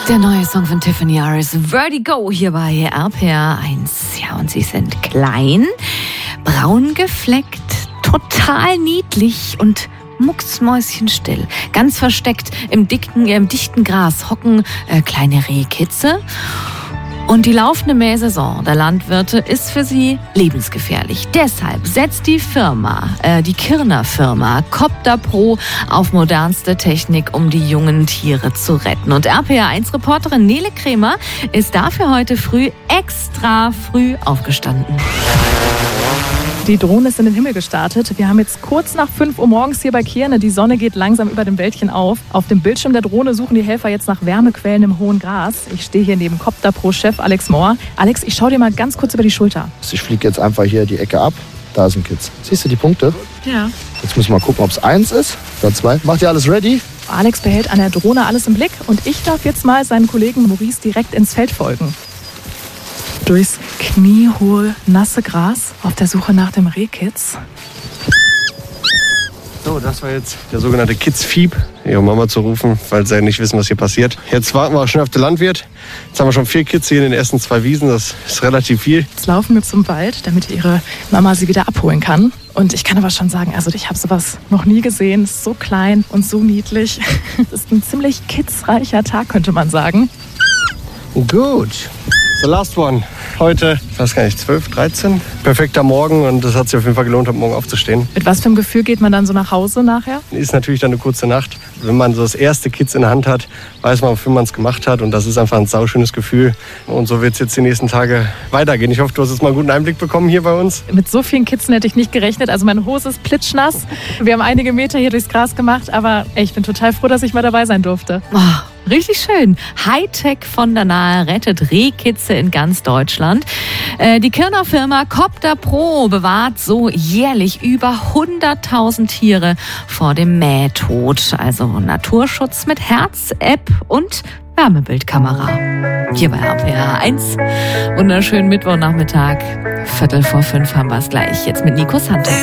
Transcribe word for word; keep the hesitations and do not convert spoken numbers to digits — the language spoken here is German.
Der neue Song von Tiffany Harris, Vertigo, hier bei R P R eins. Ja, und sie sind klein, braun gefleckt, total niedlich und mucksmäuschenstill. Ganz versteckt im dicken, im dichten Gras hocken äh, kleine Rehkitze. Und die laufende Mähsaison der Landwirte ist für sie lebensgefährlich. Deshalb setzt die Firma, äh, die Kirner Firma Copter Pro auf modernste Technik, um die jungen Tiere zu retten. Und R P R eins Reporterin Nele Kremer ist dafür heute früh extra früh aufgestanden. Die Drohne ist in den Himmel gestartet. Wir haben jetzt kurz nach fünf Uhr morgens hier bei Kirne. Die Sonne geht langsam über dem Wäldchen auf. Auf dem Bildschirm der Drohne suchen die Helfer jetzt nach Wärmequellen im hohen Gras. Ich stehe hier neben Copter Pro-Chef Alex Mohr. Alex, ich schaue dir mal ganz kurz über die Schulter. Ich fliege jetzt einfach hier die Ecke ab. Da sind Kids. Siehst du die Punkte? Ja. Jetzt müssen wir mal gucken, ob es eins ist oder zwei. Macht ihr alles ready? Alex behält an der Drohne alles im Blick. Und ich darf jetzt mal seinem Kollegen Maurice direkt ins Feld folgen. Durchs kniehohe, nasse Gras auf der Suche nach dem Rehkitz. So, das war jetzt der sogenannte Kids-Fieb, ihre Mama zu rufen, weil sie ja nicht wissen, was hier passiert. Jetzt warten wir auch schon auf den Landwirt. Jetzt haben wir schon vier Kids hier in den ersten zwei Wiesen, das ist relativ viel. Jetzt laufen wir zum Wald, damit ihre Mama sie wieder abholen kann. Und ich kann aber schon sagen, also ich habe sowas noch nie gesehen. Es ist so klein und so niedlich. Es ist ein ziemlich kidsreicher Tag, könnte man sagen. Gut. The last one. Heute, ich weiß gar nicht, zwölf, dreizehn. Perfekter Morgen und das hat sich auf jeden Fall gelohnt, heute Morgen aufzustehen. Mit was für einem Gefühl geht man dann so nach Hause nachher? Ist natürlich dann eine kurze Nacht. Wenn man so das erste Kids in der Hand hat, weiß man, wofür man es gemacht hat. Und das ist einfach ein sauschönes Gefühl. Und so wird es jetzt die nächsten Tage weitergehen. Ich hoffe, du hast jetzt mal einen guten Einblick bekommen hier bei uns. Mit so vielen Kitzen hätte ich nicht gerechnet. Also meine Hose ist plitschnass. Wir haben einige Meter hier durchs Gras gemacht. Aber ey, ich bin total froh, dass ich mal dabei sein durfte. Oh, richtig schön. Hightech von der Nahe rettet Rehkitze in ganz Deutschland. Äh, die Kirner Firma Copter Pro bewahrt so jährlich über hunderttausend Tiere vor dem Mähtod. Also Naturschutz mit Herz-App und Wärmebildkamera. Hier bei R P R eins. Wunderschönen Mittwochnachmittag. Viertel vor fünf haben wir es gleich. Jetzt mit Nico Santos.